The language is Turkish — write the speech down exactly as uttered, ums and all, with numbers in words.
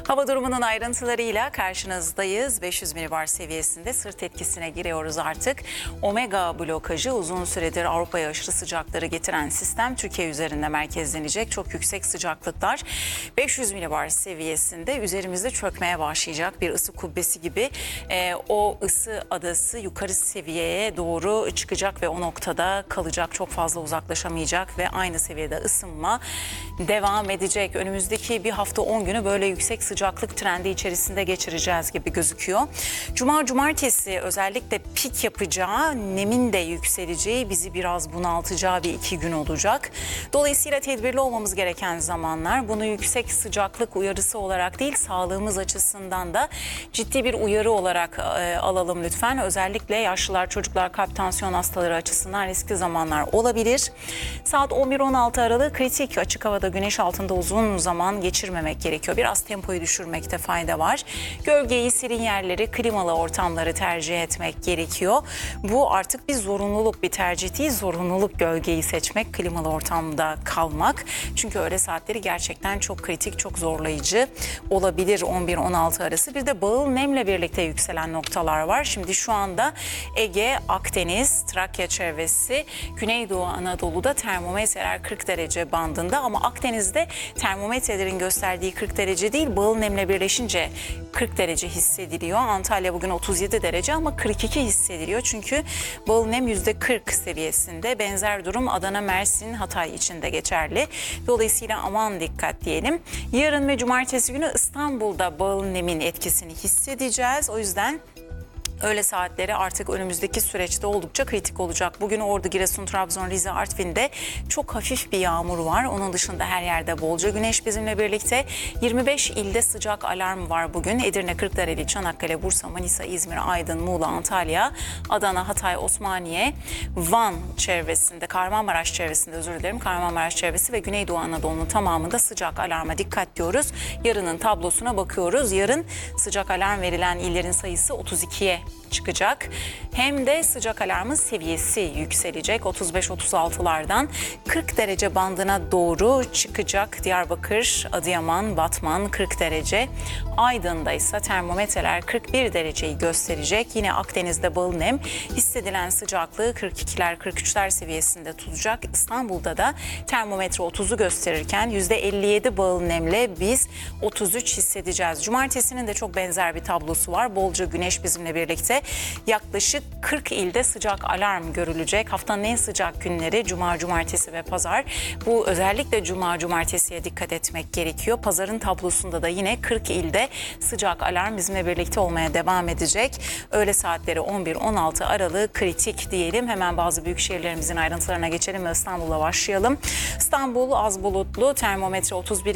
Hava durumunun ayrıntılarıyla karşınızdayız. beş yüz milibar seviyesinde sırt etkisine giriyoruz artık. Omega blokajı uzun süredir Avrupa'ya aşırı sıcakları getiren sistem Türkiye üzerinde merkezlenecek. Çok yüksek sıcaklıklar beş yüz milibar seviyesinde üzerimizde çökmeye başlayacak bir ısı kubbesi gibi. E, o ısı adası yukarı seviyeye doğru çıkacak ve o noktada kalacak. Çok fazla uzaklaşamayacak ve aynı seviyede ısınma devam edecek. Önümüzdeki bir hafta on günü böyle yüksek sıcaklık trendi içerisinde geçireceğiz gibi gözüküyor. Cuma, cumartesi özellikle pik yapacağı, nemin de yükseleceği, bizi biraz bunaltacağı bir iki gün olacak. Dolayısıyla tedbirli olmamız gereken zamanlar. Bunu yüksek sıcaklık uyarısı olarak değil, sağlığımız açısından da ciddi bir uyarı olarak e, alalım lütfen. Özellikle yaşlılar, çocuklar, kalp tansiyon hastaları açısından riskli zamanlar olabilir. Saat on bir on altı aralığı kritik. Açık havada güneş altında uzun zaman geçirmemek gerekiyor. Biraz tempoyu düşürmekte fayda var. Gölgeyi, serin yerleri, klimalı ortamları tercih etmek gerekiyor. Bu artık bir zorunluluk, bir tercih değil, zorunluluk gölgeyi seçmek, klimalı ortamda kalmak. Çünkü öğle saatleri gerçekten çok kritik, çok zorlayıcı olabilir on bir on altı arası. Bir de bağıl nemle birlikte yükselen noktalar var. Şimdi şu anda Ege, Akdeniz, Trakya çevresi, Güneydoğu Anadolu'da termometreler kırk derece bandında ama Akdeniz'de termometrelerin gösterdiği kırk derece değil, bağıl nemle birleşince kırk derece hissediliyor. Antalya bugün otuz yedi derece ama kırk iki hissediliyor. Çünkü bağıl nem yüzde kırk seviyesinde. Benzer durum Adana, Mersin, Hatay için de geçerli. Dolayısıyla aman dikkat diyelim. Yarın ve cumartesi günü İstanbul'da bağıl nemin etkisini hissedeceğiz. O yüzden öğle saatleri artık önümüzdeki süreçte oldukça kritik olacak. Bugün Ordu, Giresun, Trabzon, Rize, Artvin'de çok hafif bir yağmur var. Onun dışında her yerde bolca güneş bizimle birlikte. yirmi beş ilde sıcak alarm var bugün. Edirne, Kırklareli, Çanakkale, Bursa, Manisa, İzmir, Aydın, Muğla, Antalya, Adana, Hatay, Osmaniye, Van çevresinde, Kahramanmaraş çevresinde özür dilerim. Kahramanmaraş çevresi ve Güneydoğu Anadolu'nun tamamında sıcak alarma dikkat diyoruz. Yarının tablosuna bakıyoruz. Yarın sıcak alarm verilen illerin sayısı otuz ikiye çıkacak. Hem de sıcak alarmın seviyesi yükselecek. otuz beş otuz altılardan kırk derece bandına doğru çıkacak. Diyarbakır, Adıyaman, Batman kırk derece. Aydın'da ise termometreler kırk bir dereceyi gösterecek. Yine Akdeniz'de bağıl nem hissedilen sıcaklığı kırk ikiler kırk üçler seviyesinde tutacak. İstanbul'da da termometre otuzu gösterirken yüzde elli yedi bağıl nemle biz otuz üç hissedeceğiz. Cumartesinin de çok benzer bir tablosu var. Bolca güneş bizimle birlikte. Yaklaşık kırk ilde sıcak alarm görülecek. Haftanın en sıcak günleri cuma, cumartesi ve pazar. Bu özellikle cuma, cumartesiye dikkat etmek gerekiyor. Pazarın tablosunda da yine kırk ilde sıcak alarm bizimle birlikte olmaya devam edecek. Öğle saatleri on bir on altı aralığı kritik diyelim. Hemen bazı büyük şehirlerimizin ayrıntılarına geçelim ve İstanbul'la başlayalım. İstanbul az bulutlu, termometre otuz bir